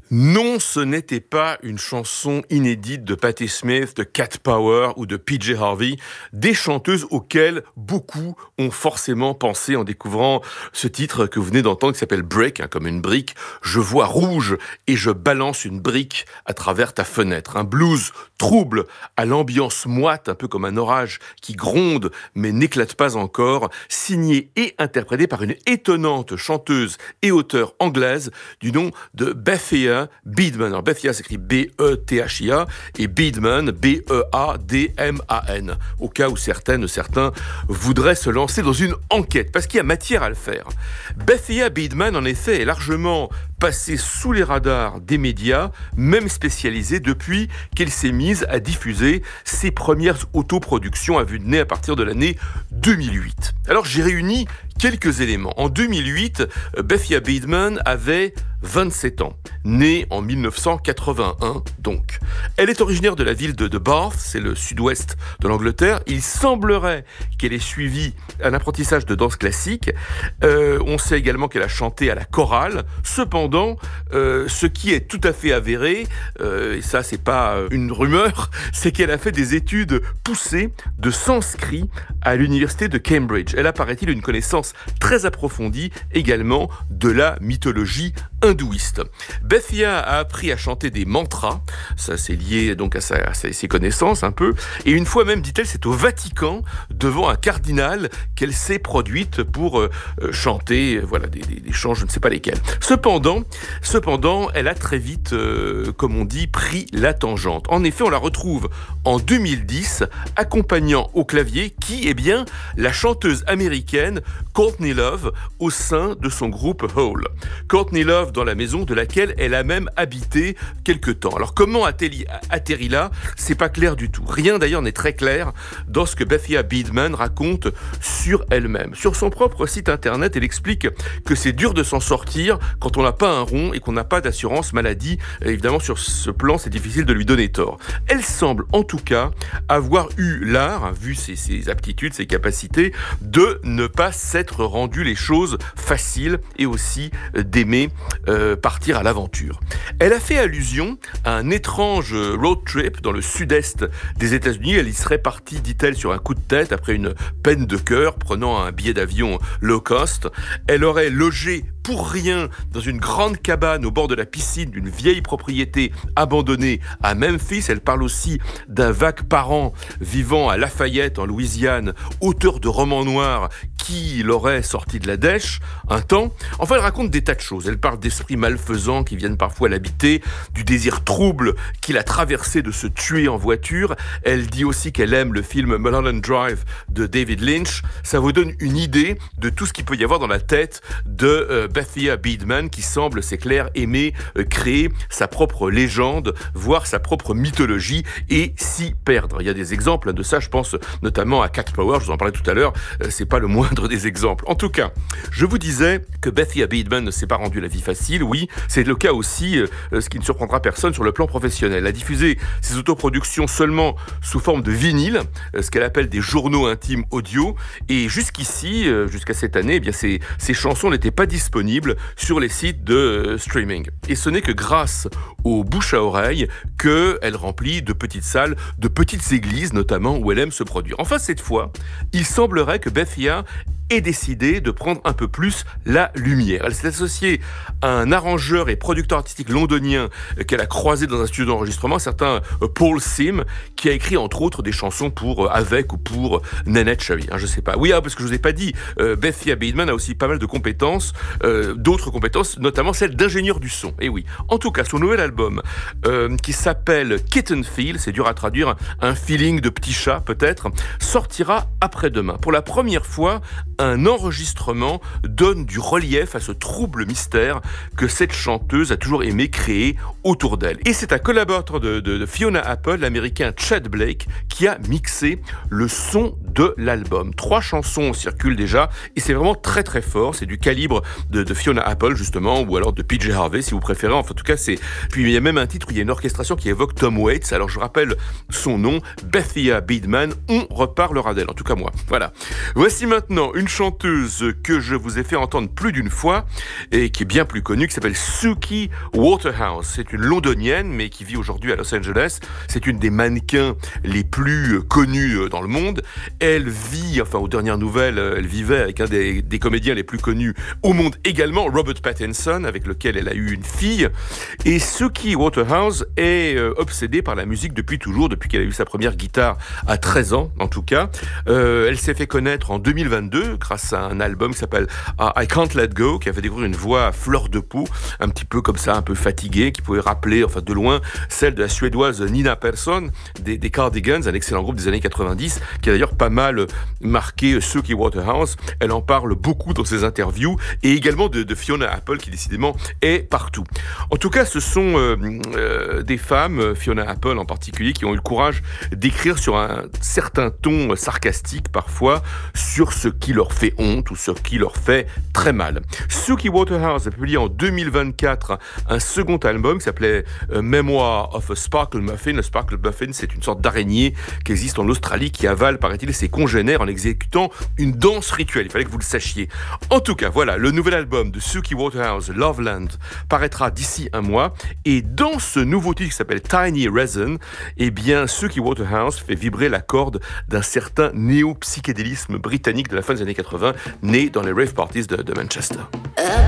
Non, ce n'était pas une chanson inédite de Patti Smith, de Cat Power ou de PJ Harvey, des chanteuses auxquelles beaucoup ont forcément pensé en découvrant ce titre que vous venez d'entendre qui s'appelle Break, comme une brique. Je vois rouge et je balance une brique à travers ta fenêtre. Un blues trouble à l'ambiance moite, un peu comme un orage qui gronde mais n'éclate pas encore, signé et interprété par une étonnante chanteuse et auteure anglaise du nom de Bethia Beadman. Alors Bethia s'écrit B-E-T-H-I-A et Beadman B-E-A-D-M-A-N. Au cas où certains voudraient se lancer dans une enquête, parce qu'il y a matière à le faire. Bethia Beadman, en effet, est largement passée sous les radars des médias, même spécialisés, depuis qu'elle s'est mise à diffuser ses premières autoproductions à vue de nez à partir de l'année 2008. Alors j'ai réuni quelques éléments. En 2008, Bethia Beadman avait 27 ans, née en 1981 donc. Elle est originaire de la ville de Bath, c'est le sud-ouest de l'Angleterre. Il semblerait qu'elle ait suivi un apprentissage de danse classique. On sait également qu'elle a chanté à la chorale. Cependant, ce qui est tout à fait avéré, et ça c'est pas une rumeur, c'est qu'elle a fait des études poussées de sanskrit à l'université de Cambridge. Elle a, paraît-il, une connaissance très approfondie également de la mythologie hindouiste. Bethia a appris à chanter des mantras, ça c'est lié donc à ses connaissances un peu, et une fois même, dit-elle, c'est au Vatican, devant un cardinal, qu'elle s'est produite pour chanter des chants, je ne sais pas lesquels. Cependant, elle a très vite, comme on dit, pris la tangente. En effet, on la retrouve en 2010, accompagnant au clavier la chanteuse américaine Courtney Love au sein de son groupe Hole. Courtney Love dans la maison de laquelle elle a même habité quelque temps. Alors comment atterrit là ? C'est pas clair du tout. Rien d'ailleurs n'est très clair dans ce que Bethia Beadman raconte sur elle-même. Sur son propre site internet, elle explique que c'est dur de s'en sortir quand on n'a pas un rond et qu'on n'a pas d'assurance maladie. Évidemment, sur ce plan, c'est difficile de lui donner tort. Elle semble en tout cas avoir eu l'art, vu ses aptitudes, ses capacités, de ne pas s'être rendu les choses faciles et aussi d'aimer partir à l'aventure. Elle a fait allusion à un étrange road trip dans le sud-est des États-Unis. Elle y serait partie, dit-elle, sur un coup de tête après une peine de cœur, prenant un billet d'avion low cost. Elle aurait logé pour rien dans une grande cabane au bord de la piscine d'une vieille propriété abandonnée à Memphis. Elle parle aussi d'un vague parent vivant à Lafayette en Louisiane, auteur de romans noirs qui l'aurait sorti de la dèche un temps. Enfin, elle raconte des tas de choses. Elle parle d'esprits malfaisants qui viennent parfois l'habiter, du désir trouble qu'il a traversé de se tuer en voiture. Elle dit aussi qu'elle aime le film Mulholland Drive de David Lynch. Ça vous donne une idée de tout ce qu'il peut y avoir dans la tête de Bethia Beadman, qui semble, c'est clair, aimer créer sa propre légende, voire sa propre mythologie et s'y perdre. Il y a des exemples de ça, je pense notamment à Cat Power, je vous en parlais tout à l'heure, c'est pas le moindre des exemples. En tout cas, je vous disais que Bethia Beadman ne s'est pas rendu la vie facile, oui, c'est le cas aussi, ce qui ne surprendra personne sur le plan professionnel. Elle a diffusé ses autoproductions seulement sous forme de vinyle, ce qu'elle appelle des journaux intimes audio, et jusqu'ici, jusqu'à cette année, ces chansons n'étaient pas disponibles sur les sites de streaming. Et ce n'est que grâce au bouche à oreille qu'elle remplit de petites salles, de petites églises notamment, où elle aime se produire. Enfin, cette fois, il semblerait que Bethia ait décidé de prendre un peu plus la lumière. Elle s'est associée à un arrangeur et producteur artistique londonien qu'elle a croisé dans un studio d'enregistrement, un certain Paul Sim, qui a écrit entre autres des chansons avec ou pour Neneh Cherry, je sais pas. Oui, parce que je vous ai pas dit, Bethia Beadman a aussi pas mal de compétences, d'autres compétences, notamment celle d'ingénieur du son. Et oui. En tout cas, son nouvel album, qui s'appelle Kitten Feel, c'est dur à traduire, un feeling de petit chat peut-être, sortira après-demain. Pour la première fois, un enregistrement donne du relief à ce trouble mystère que cette chanteuse a toujours aimé créer autour d'elle. Et c'est un collaborateur de Fiona Apple, l'américain Chad Blake, qui a mixé le son de l'album. 3 chansons circulent déjà et c'est vraiment très très fort. C'est du calibre de Fiona Apple justement, ou alors de PJ Harvey si vous préférez. Enfin, en tout cas, puis il y a même un titre où il y a une orchestration qui évoque Tom Waits. Alors je rappelle son nom, Bethia Beadman. On reparlera d'elle, en tout cas moi. Voilà. Voici maintenant une chanteuse que je vous ai fait entendre plus d'une fois et qui est bien plus connue, qui s'appelle Suki Waterhouse. C'est une londonienne, mais qui vit aujourd'hui à Los Angeles. C'est une des mannequins les plus connus dans le monde. Elle vit, enfin aux dernières nouvelles, elle vivait avec un des comédiens les plus connus au monde également, Robert Pattinson, avec lequel elle a eu une fille. Et Suki Waterhouse est obsédée par la musique depuis toujours, depuis qu'elle a eu sa première guitare à 13 ans en tout cas. Elle s'est fait connaître en 2022 grâce à un album qui s'appelle I Can't Let Go, qui a fait découvrir une voix à fleur de peau, un petit peu comme ça, un peu fatiguée, qui pouvait rappeler, enfin de loin, celle de la suédoise Nina Persson, des Cardigans, un excellent groupe des années 90, qui a d'ailleurs pas mal marqué Suki Waterhouse. Elle en parle beaucoup dans ses interviews, et également de Fiona Apple, qui décidément est partout. En tout cas, ce sont des femmes, Fiona Apple en particulier, qui ont eu le courage d'écrire sur un certain ton sarcastique parfois, sur ce qui leur fait honte ou ce qui leur fait très mal. Suki Waterhouse a publié en 2024 un second album qui s'appelait Memoir of a Sparkle Muffin. Le Sparkle Muffin, c'est une sorte d'araignée qui existe en Australie, qui avale, paraît-il, ses congénères en exécutant une danse rituelle. Il fallait que vous le sachiez. En tout cas, voilà, le nouvel album de Suki Waterhouse, Loveland, paraîtra d'ici un mois. Et dans ce nouveau titre qui s'appelle Tiny Resin, eh bien, Suki Waterhouse fait vibrer la corde d'un certain néo-psychédélisme britannique de la fin des années 80, né dans les rave parties de Manchester.